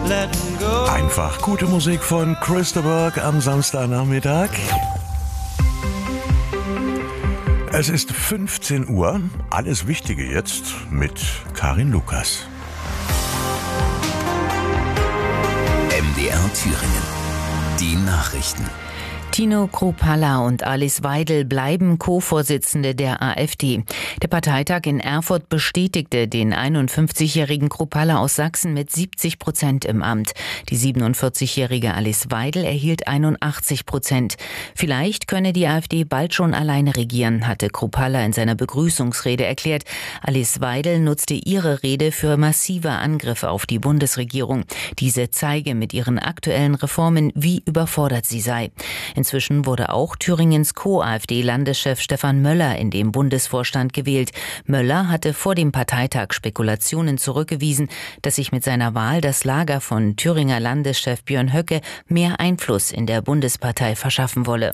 letting go. Einfach gute Musik von Christa Burke am Samstagnachmittag. Es ist 15 Uhr. Alles Wichtige jetzt mit Karin Lukas. MDR Thüringen. Die Nachrichten. Tino Kruppalla und Alice Weidel bleiben Co-Vorsitzende der AfD. Der Parteitag in Erfurt bestätigte den 51-jährigen Kruppalla aus Sachsen mit 70% im Amt. Die 47-jährige Alice Weidel erhielt 81%. Vielleicht könne die AfD bald schon alleine regieren, hatte Kruppalla in seiner Begrüßungsrede erklärt. Alice Weidel nutzte ihre Rede für massive Angriffe auf die Bundesregierung. Diese zeige mit ihren aktuellen Reformen, wie überfordert sie sei. Inzwischen wurde auch Thüringens Co-AfD-Landeschef Stefan Möller in den Bundesvorstand gewählt. Möller hatte vor dem Parteitag Spekulationen zurückgewiesen, dass sich mit seiner Wahl das Lager von Thüringer Landeschef Björn Höcke mehr Einfluss in der Bundespartei verschaffen wolle.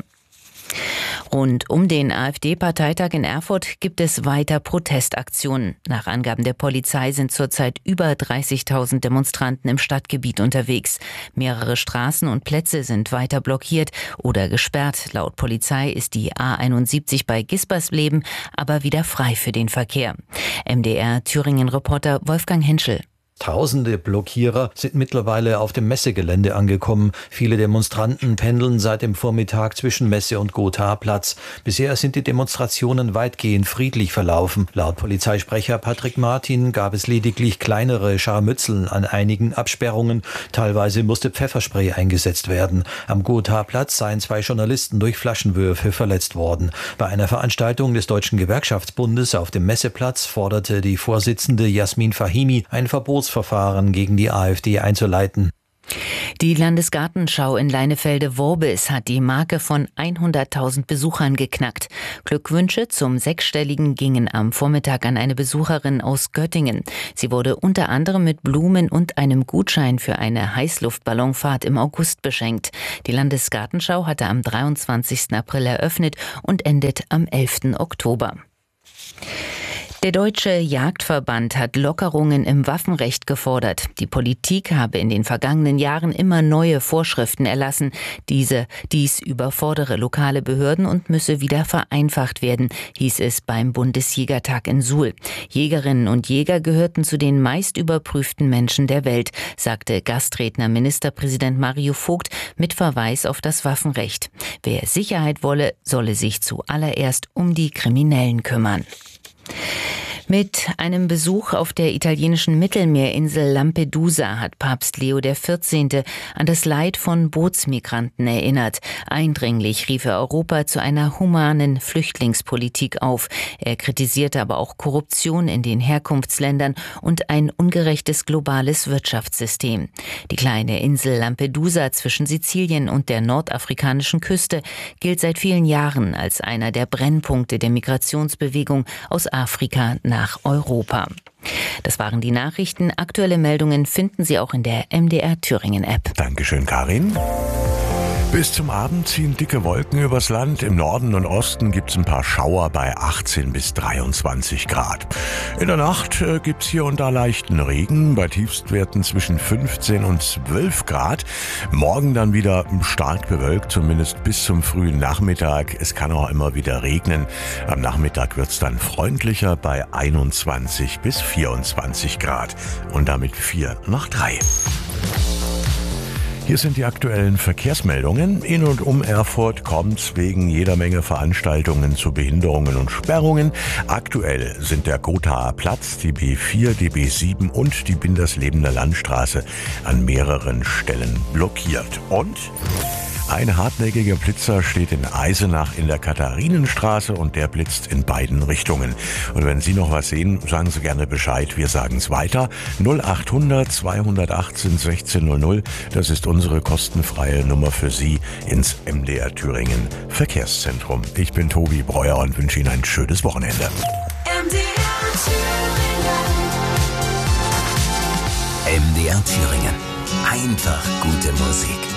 Rund um den AfD-Parteitag in Erfurt gibt es weiter Protestaktionen. Nach Angaben der Polizei sind zurzeit über 30.000 Demonstranten im Stadtgebiet unterwegs. Mehrere Straßen und Plätze sind weiter blockiert oder gesperrt. Laut Polizei ist die A71 bei Gispersleben aber wieder frei für den Verkehr. MDR Thüringen-Reporter Wolfgang Henschel. Tausende Blockierer sind mittlerweile auf dem Messegelände angekommen. Viele Demonstranten pendeln seit dem Vormittag zwischen Messe und Gotha-Platz. Bisher sind die Demonstrationen weitgehend friedlich verlaufen. Laut Polizeisprecher Patrick Martin gab es lediglich kleinere Scharmützeln an einigen Absperrungen. Teilweise musste Pfefferspray eingesetzt werden. Am Gotha-Platz seien 2 Journalisten durch Flaschenwürfe verletzt worden. Bei einer Veranstaltung des Deutschen Gewerkschaftsbundes auf dem Messeplatz forderte die Vorsitzende Jasmin Fahimi ein Verbotsverfahren gegen die AfD einzuleiten. Die Landesgartenschau in Leinefelde-Worbis hat die Marke von 100.000 Besuchern geknackt. Glückwünsche zum 6-stelligen gingen am Vormittag an eine Besucherin aus Göttingen. Sie wurde unter anderem mit Blumen und einem Gutschein für eine Heißluftballonfahrt im August beschenkt. Die Landesgartenschau hatte am 23. April eröffnet und endet am 11. Oktober. Der Deutsche Jagdverband hat Lockerungen im Waffenrecht gefordert. Die Politik habe in den vergangenen Jahren immer neue Vorschriften erlassen. Dies überfordere lokale Behörden und müsse wieder vereinfacht werden, hieß es beim Bundesjägertag in Suhl. Jägerinnen und Jäger gehörten zu den meist überprüften Menschen der Welt, sagte Gastredner Ministerpräsident Mario Vogt mit Verweis auf das Waffenrecht. Wer Sicherheit wolle, solle sich zuallererst um die Kriminellen kümmern. Mit einem Besuch auf der italienischen Mittelmeerinsel Lampedusa hat Papst Leo XIV. An das Leid von Bootsmigranten erinnert. Eindringlich rief er Europa zu einer humanen Flüchtlingspolitik auf. Er kritisierte aber auch Korruption in den Herkunftsländern und ein ungerechtes globales Wirtschaftssystem. Die kleine Insel Lampedusa zwischen Sizilien und der nordafrikanischen Küste gilt seit vielen Jahren als einer der Brennpunkte der Migrationsbewegung aus Afrika nach Europa. Das waren die Nachrichten. Aktuelle Meldungen finden Sie auch in der MDR Thüringen App. Dankeschön, Karin. Bis zum Abend ziehen dicke Wolken übers Land. Im Norden und Osten gibt's ein paar Schauer bei 18 bis 23 Grad. In der Nacht gibt's hier und da leichten Regen, bei Tiefstwerten zwischen 15 und 12 Grad. Morgen dann wieder stark bewölkt, zumindest bis zum frühen Nachmittag. Es kann auch immer wieder regnen. Am Nachmittag wird's dann freundlicher bei 21 bis 24 Grad. Und damit 4 nach 3. Hier sind die aktuellen Verkehrsmeldungen. In und um Erfurt kommt es wegen jeder Menge Veranstaltungen zu Behinderungen und Sperrungen. Aktuell sind der Gothaer Platz, die B4, die B7 und die Binderslebener Landstraße an mehreren Stellen blockiert. Und ein hartnäckiger Blitzer steht in Eisenach in der Katharinenstraße und der blitzt in beiden Richtungen. Und wenn Sie noch was sehen, sagen Sie gerne Bescheid. Wir sagen es weiter. 0800 218 1600. Das ist unsere kostenfreie Nummer für Sie ins MDR Thüringen Verkehrszentrum. Ich bin Tobi Breuer und wünsche Ihnen ein schönes Wochenende. MDR Thüringen. Einfach gute Musik.